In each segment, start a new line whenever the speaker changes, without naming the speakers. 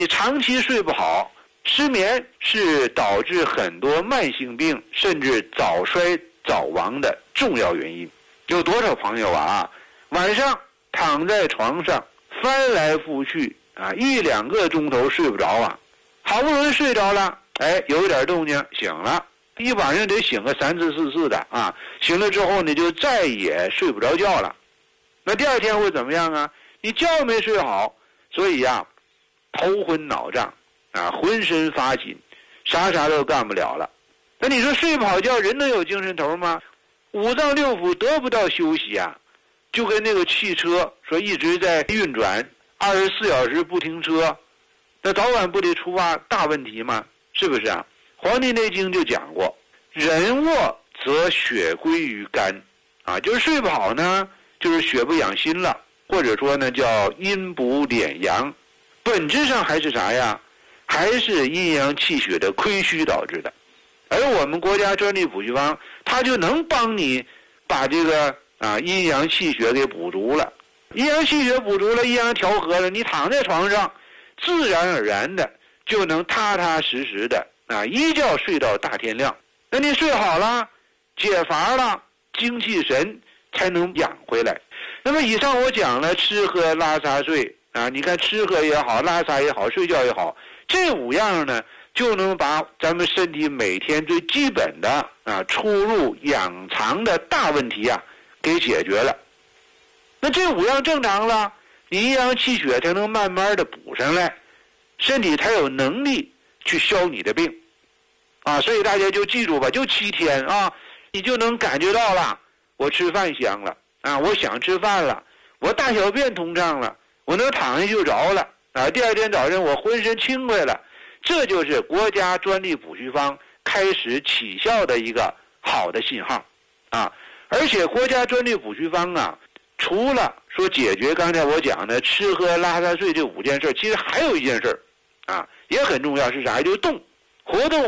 你长期睡不好，失眠是导致很多慢性病甚至早衰早亡的重要原因。有多少朋友啊，晚上躺在床上翻来覆去啊，1-2个钟头睡不着啊，好不容易睡着了，有点动静醒了，一晚上得醒个3次4次的啊，醒了之后你就再也睡不着觉了。那第二天会怎么样啊？你觉没睡好，所以啊头昏脑胀啊，浑身发紧，啥都干不了了。那你说睡不好觉，人能有精神头吗？五脏六腑得不到休息啊，就跟那个汽车说一直在运转，24小时不停车，那早晚不得出大问题吗？是不是啊？《黄帝内经》就讲过，人卧则血归于肝啊，就是睡不好呢，就是血不养心了，或者说呢叫阴补敛阳，本质上还是啥呀？还是阴阳气血的亏虚导致的。而我们国家专利补虚方，它就能帮你把这个阴阳气血给补足了。阴阳气血补足了，阴阳调和了，你躺在床上，自然而然的就能踏踏实实的一觉睡到大天亮。那你睡好了，解乏了，精气神才能养回来。那么以上我讲了吃喝拉撒睡你看吃喝也好，拉撒也好，睡觉也好，这5样呢就能把咱们身体每天最基本的出入养藏的大问题给解决了。那这5样正常了，你阴阳气血才能慢慢的补上来，身体才有能力去消你的病所以大家就记住吧，就7天你就能感觉到了，我吃饭香了我想吃饭了，我大小便通畅了，我能躺下就着了第二天早晨我浑身轻快了。这就是国家专利补虚方开始起效的一个好的信号而且国家专利补虚方除了说解决刚才我讲的吃喝拉撒睡这5件事，其实还有一件事也很重要，是啥？就是动，活动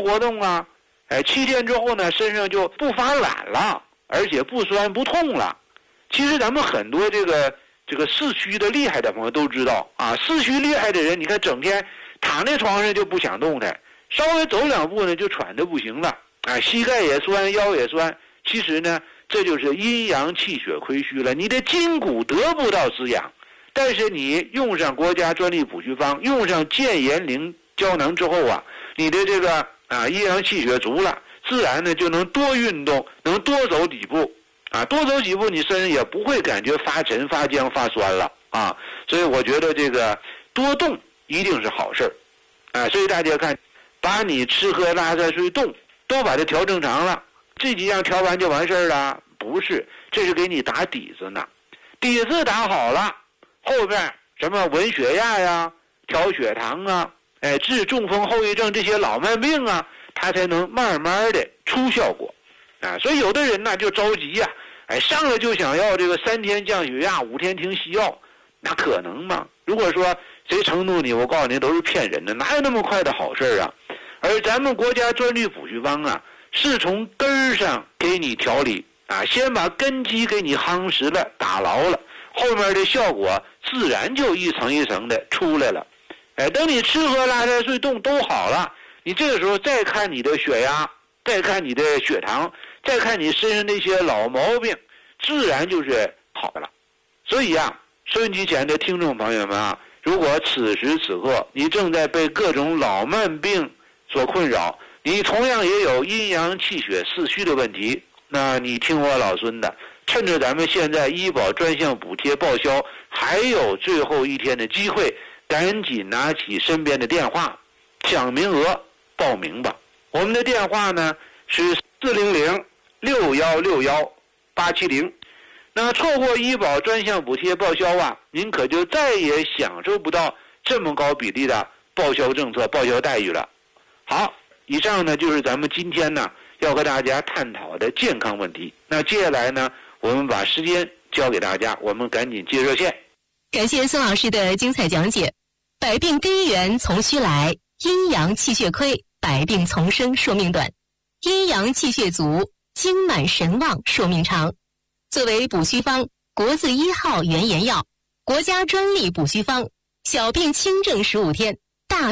7天之后呢，身上就不发懒了，而且不酸不痛了。其实咱们很多这个四虚的厉害的朋友都知道四虚厉害的人，你看整天躺在床上就不想动弹，稍微走2步呢就喘得不行了膝盖也酸，腰也酸。其实呢，这就是阴阳气血亏虚了，你的筋骨得不到滋养。但是你用上国家专利补虚方，用上健颜灵胶囊之后你的这个阴阳气血足了，自然呢就能多运动，能多走几步多走几步，你身上也不会感觉发沉发僵发酸了所以我觉得这个多动一定是好事所以大家看，把你吃喝拉撒睡动都把它调正常了，这几样调完就完事儿了？不是，这是给你打底子呢。底子打好了，后边什么稳血压呀、调血糖治中风后遗症这些老慢病它才能慢慢的出效果所以有的人呢就着急上来就想要这个3天降血压5天停西药，那可能吗？如果说谁承诺你，我告诉你都是骗人的，哪有那么快的好事而咱们国家专利补虚方是从根儿上给你调理先把根基给你夯实了打牢了，后面的效果自然就一层一层的出来了等你吃喝拉撒睡动都好了，你这个时候再看你的血压，再看你的血糖，再看你身上那些老毛病，自然就是好的了。所以收音机前的听众朋友们如果此时此刻你正在被各种老慢病所困扰，你同样也有阴阳气血四虚的问题，那你听我老孙的，趁着咱们现在医保专项补贴报销还有最后1天的机会，赶紧拿起身边的电话抢名额报名吧。我们的电话呢是400-6161-870。那错过医保专项补贴报销您可就再也享受不到这么高比例的报销政策、报销待遇了。好，以上呢就是咱们今天呢要和大家探讨的健康问题。那接下来呢，我们把时间交给大家，我们赶紧接热线。
感谢孙老师的精彩讲解。百病根源从虚来，阴阳气血亏，百病丛生，寿命短；阴阳气血足，精满神旺，寿命长。作为补虚方，国字1号原研药，国家专利补虚方，小病轻症15天，